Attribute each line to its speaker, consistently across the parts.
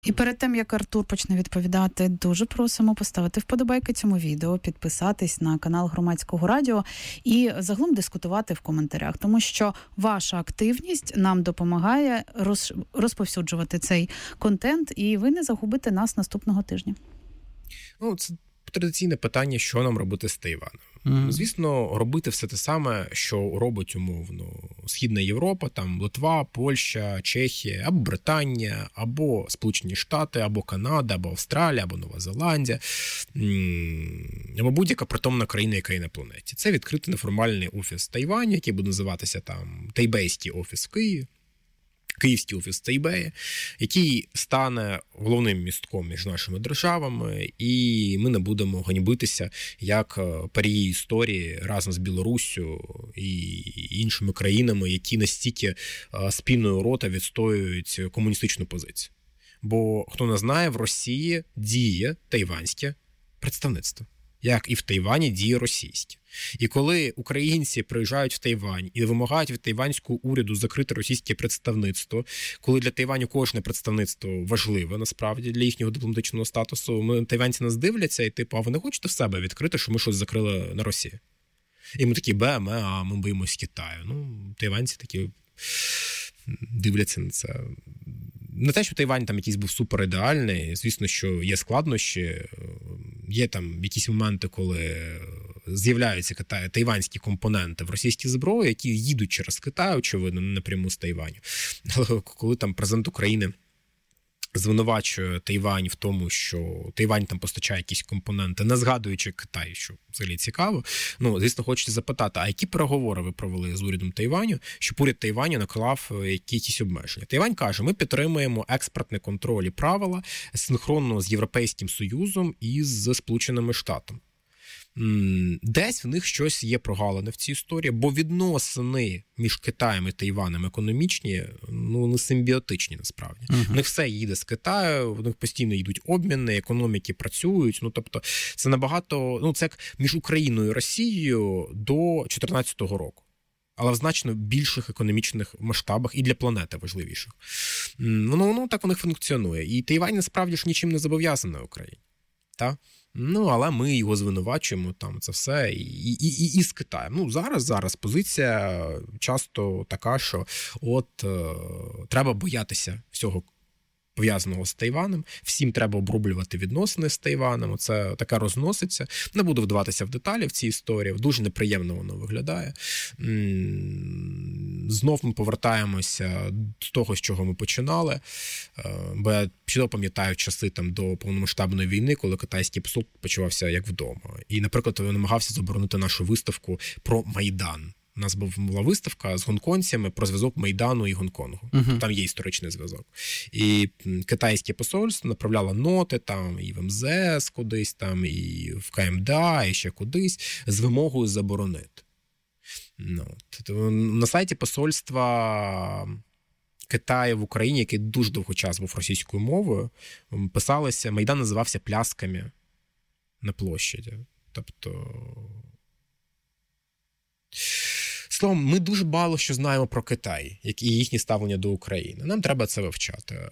Speaker 1: І перед тим, як Артур почне відповідати, дуже просимо поставити вподобайки цьому відео, підписатись на канал Громадського радіо і загалом дискутувати в коментарях, тому що ваша активність нам допомагає розповсюджувати цей контент, і ви не загубите нас наступного тижня.
Speaker 2: Ну, це традиційне питання, що нам робити з Тайваном. Звісно, робити все те саме, що робить умовно Східна Європа, там Литва, Польща, Чехія, або Британія, або Сполучені Штати, або Канада, або Австралія, або Нова Зеландія, або будь-яка притомна країна, яка є на планеті. Це відкрити неформальний офіс Тайваню, який буде називатися там Тайбейський офіс в Києві, Київський офіс Тайбея, який стане головним містком між нашими державами, і ми не будемо ганьбитися як парії історії разом з Білоруссю і іншими країнами, які настільки спільною рота відстоюють комуністичну позицію. Бо, хто не знає, в Росії діє тайванське представництво, як і в Тайвані діє російське. І коли українці приїжджають в Тайвань і вимагають від тайванського уряду закрити російське представництво, коли для Тайваню кожне представництво важливе, насправді, для їхнього дипломатичного статусу, тайванці нас дивляться і типу, а ви не хочете в себе відкрити, що ми щось закрили на Росії? І ми такі, ми боїмось Китаю. Ну, тайванці такі дивляться на це. Не те, що Тайвань там якийсь був суперідеальний, звісно, що є складнощі, є там якісь моменти, коли з'являються тайванські компоненти в російській зброї, які їдуть через Китай, очевидно, не напряму з Тайваню. Але коли там президент України звинувачує Тайвань в тому, що Тайвань там постачає якісь компоненти, не згадуючи Китай, що взагалі цікаво. Ну, звісно, хочеться запитати, а які переговори ви провели з урядом Тайваню, щоб уряд Тайваню наклав якісь обмеження? Тайвань каже, ми підтримуємо експортний контроль і правила синхронно з Європейським Союзом і з Сполученими Штатами. Десь в них щось є прогалини в цій історії, бо відносини між Китаєм і Тайванем економічні, не симбіотичні насправді. В них все їде з Китаю, в них постійно йдуть обміни, економіки працюють, тобто це набагато, це як між Україною і Росією до 2014 року. Але в значно більших економічних масштабах і для планети важливіших. Так у них функціонує. І Тайвань насправді ж нічим не зобов'язаний Україні. Так? Але ми його звинувачуємо, там це все, і з Китаєм. Зараз позиція часто така, що треба боятися всього пов'язаного з Тайванем, всім треба обрублювати відносини з Тайванем, це таке розноситься. Не буду вдаватися в деталі в цій історії, дуже неприємно воно виглядає. Знов ми повертаємося до того, з чого ми починали, бо я чудово пам'ятаю часи там до повномасштабної війни, коли китайський посол почувався як вдома. І, наприклад, він намагався заборонити нашу виставку про Майдан. У нас була виставка з гонконгцями про зв'язок Майдану і Гонконгу. Там є історичний зв'язок. І китайське посольство направляло ноти там і в МЗС кудись, там, і в КМДА, і ще кудись, з вимогою заборонити. На сайті посольства Китаю в Україні, який дуже довгий час був російською мовою, писалося, Майдан називався плясками на площаді. Тобто... Словом, ми дуже мало що знаємо про Китай, і їхнє ставлення до України. Нам треба це вивчати.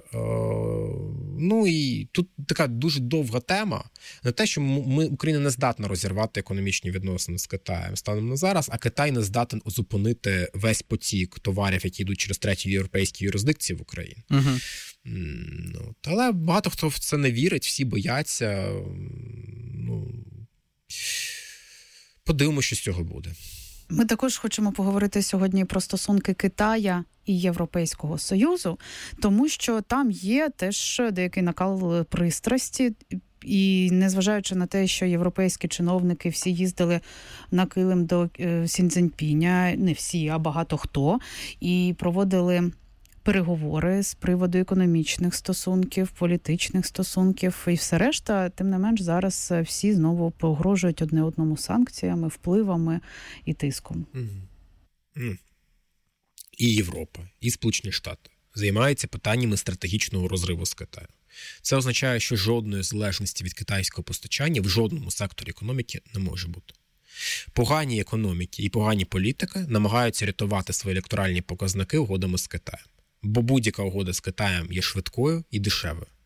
Speaker 2: І тут така дуже довга тема. Не те, що Україна не здатна розірвати економічні відносини з Китаєм станом на зараз, а Китай не здатен зупинити весь потік товарів, які йдуть через треті європейські юрисдикції в Україну. Але багато хто в це не вірить, всі бояться. Подивимося, що з цього буде.
Speaker 1: Ми також хочемо поговорити сьогодні про стосунки Китая і Європейського Союзу, тому що там є теж деякий накал пристрасті. І незважаючи на те, що європейські чиновники всі їздили на килим до Сі Цзіньпіня, не всі, а багато хто, і проводили переговори з приводу економічних стосунків, політичних стосунків і все решта, тим не менш зараз всі знову погрожують одне одному санкціями, впливами і тиском.
Speaker 2: І Європа, і Сполучені Штати займаються питаннями стратегічного розриву з Китаєм. Це означає, що жодної залежності від китайського постачання в жодному секторі економіки не може бути. Погані економіки і погані політики намагаються рятувати свої електоральні показники угодами з Китаєм. Бо будь-яка угода з Китаєм є швидкою і дешевою.